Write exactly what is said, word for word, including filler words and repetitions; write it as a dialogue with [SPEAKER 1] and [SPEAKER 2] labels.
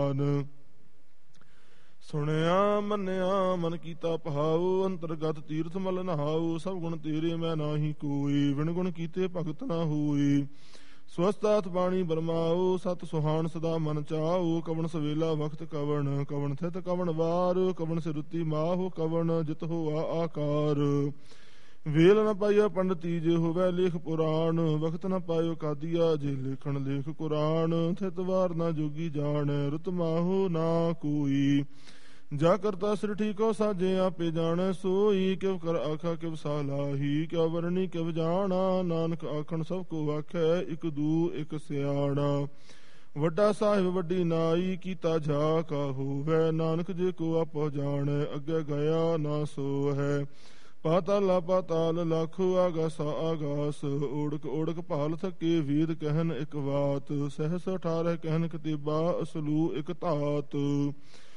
[SPEAKER 1] ਸੁਣਿਆ ਮੰਨਿਆ ਮਨ ਕੀਤਾ ਭਾਉ, ਅੰਤਰਗਤ ਤੀਰਥ ਮਲ ਨਹਾਉ। ਸਭ ਗੁਣ ਤੇਰੇ ਮੈਂ ਨਾਹੀ ਕੋਈ, ਵਿਣ ਗੁਣ ਕੀਤੇ ਭਗਤ ਨਾ ਹੋਈ। ਸਵਸਤਾਤ ਬਾਣੀ ਬਰਮਾਉ, ਸਤ ਸੁਹਾਣ ਸਦਾ ਮਨ ਚਾਉ। ਕਵਣ ਸਵੇਲਾ ਵਖਤ ਕਵਣ, ਕਵਣ ਥਿਤ ਕਵਣ ਵਾਰ। ਕਵਣ ਸਿਰੁਤੀ ਮਾਹੁ, ਕਵਣ ਜਿਤ ਹੋਆ ਆਕਾਰ। ਵੇਲ ਨ ਪਾਈਆ ਪੰਡਤੀ ਜੇ ਹੋਵੇ ਲੇਖ ਪੁਰਾਣ। ਵਖਤ ਨ ਪਾਇਓ ਕਾਦੀਆ ਜੇ ਲੇਖਣ ਲੇਖ ਕੁਰਾਨ। ਥਿਤ ਵਾਰ ਨਾ ਜੋਗੀ ਜਾਣ, ਰੁਤ ਮਾਹੁ ਨਾ ਕੋਈ। ਜਾ ਕਰਤਾ ਸ੍ਰਿਠੀ ਕੋ ਸਾਜੇ ਆਪੇ ਜਾਣੈ ਸੋਈ। ਕਿਵ ਕਰ ਆਖਾ ਕਿਵ ਸਾਲਾਹੀ, ਕਿਆ ਵਰਣੀ ਕਿਵ ਜਾਣਾ। ਨਾਨਕ ਆਖਣ ਸਭ ਕੋ ਆਖੈ, ਇਕ ਦੂ ਇਕ ਸਿਆਣਾ। ਵੱਡਾ ਸਾਹਿਬ ਵੱਡੀ ਨਾਈ, ਕੀਤਾ ਜਾ ਕਾ ਹੋਵੈ। ਨਾਨਕ ਜੇ ਕੋ ਆਪੋ ਜਾਣੈ, ਅੱਗੇ ਗਿਆ ਨਾ ਸੋ ਹੈ। ਪਾਤਾਲਾ ਪਾਤਾਲ ਲੱਖ, ਆਗਾਸਾ ਆਗਾਸ। ਓੜਕ ਓੜਕ ਭਾਲ ਥਕੇ, ਵੇਦ ਕਹਿਨ ਇਕ ਬਾਤ। ਸਹਿਸ ਅਠਾਰਹ ਕਹਿਨ ਕਤੇਬਾ, ਅਸਲੂ ਇਕ ਧਾਤ।